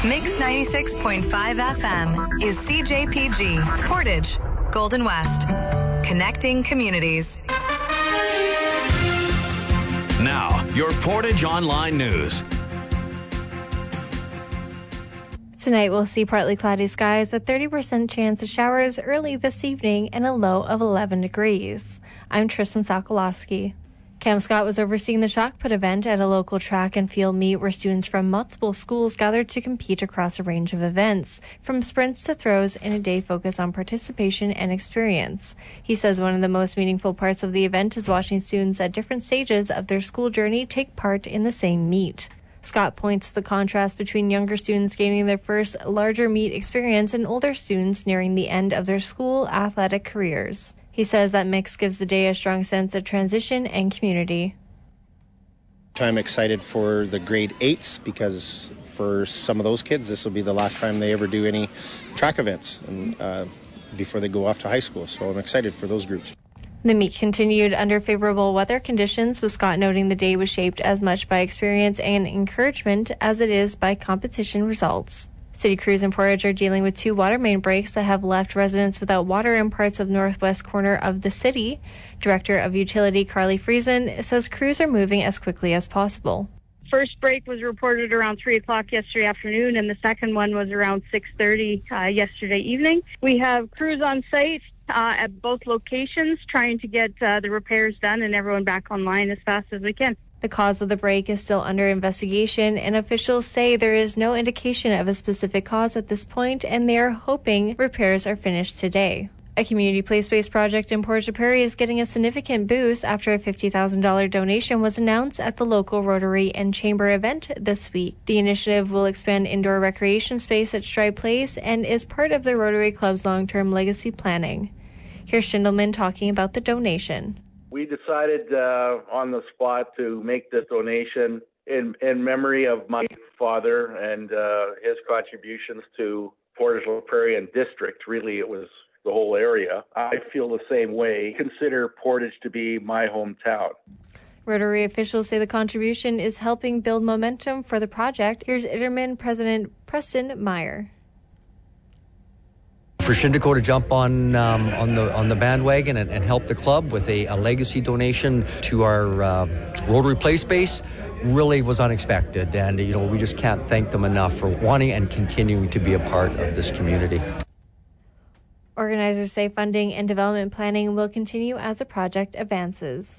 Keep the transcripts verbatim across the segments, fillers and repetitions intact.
Mix ninety-six point five F M is C J P G, Portage, Golden West. Connecting communities. Now, your Portage Online News. Tonight we'll see partly cloudy skies, a thirty percent chance of showers early this evening, and a low of eleven degrees. I'm Tristan Sokolowski. Cam Scott was overseeing the Shot Put event at a local track and field meet where students from multiple schools gathered to compete across a range of events, from sprints to throws, in a day focused on participation and experience. He says one of the most meaningful parts of the event is watching students at different stages of their school journey take part in the same meet. Scott points to the contrast between younger students gaining their first larger meet experience and older students nearing the end of their school athletic careers. He says that mix gives the day a strong sense of transition and community. I'm excited for the grade eights because for some of those kids, this will be the last time they ever do any track events and, uh, before they go off to high school. So I'm excited for those groups. The meet continued under favorable weather conditions, with Scott noting the day was shaped as much by experience and encouragement as it is by competition results. City crews in Portage are dealing with two water main breaks that have left residents without water in parts of northwest corner of the city. Director of Utility Carly Friesen says crews are moving as quickly as possible. First break was reported around three o'clock yesterday afternoon, and the second one was around six thirty uh, yesterday evening. We have crews on site uh, at both locations trying to get uh, the repairs done and everyone back online as fast as we can. The cause of the break is still under investigation, and officials say there is no indication of a specific cause at this point, and they are hoping repairs are finished today. A community place-based project in Portage Prairie is getting a significant boost after a fifty thousand dollars donation was announced at the local Rotary and Chamber event this week. The initiative will expand indoor recreation space at Stride Place and is part of the Rotary Club's long-term legacy planning. Here's Schindelman talking about the donation. We decided uh, on the spot to make this donation in, in memory of my father and uh, his contributions to Portage La Prairie and district. Really, it was the whole area. I feel the same way. Consider Portage to be my hometown. Rotary officials say the contribution is helping build momentum for the project. Here's Iterman President Preston Meyer. For Shindeco to jump on um, on the on the bandwagon and, and help the club with a, a legacy donation to our uh, Rotary Play Space really was unexpected, and you know we just can't thank them enough for wanting and continuing to be a part of this community. Organizers say funding and development planning will continue as the project advances.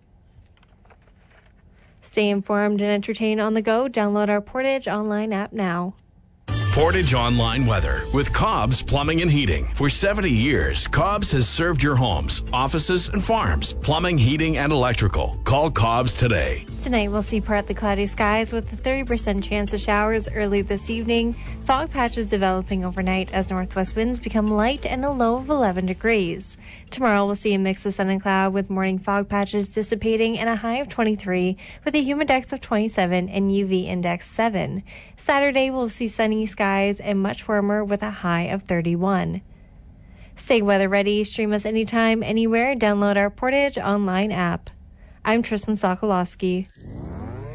Stay informed and entertained on the go. Download our Portage Online app now. Portage Online Weather with Cobb's Plumbing and Heating. For seventy years, Cobb's has served your homes, offices, and farms. Plumbing, heating, and electrical. Call Cobb's today. Tonight we'll see partly cloudy skies with a thirty percent chance of showers early this evening. Fog patches developing overnight as northwest winds become light and a low of eleven degrees. Tomorrow we'll see a mix of sun and cloud with morning fog patches dissipating and a high of twenty-three with a humidex of twenty-seven and U V index seven. Saturday we'll see sunny skies and much warmer with a high of thirty-one. Stay weather ready. Stream us anytime, anywhere. Download our Portage Online app. I'm Tristan Sokolowski.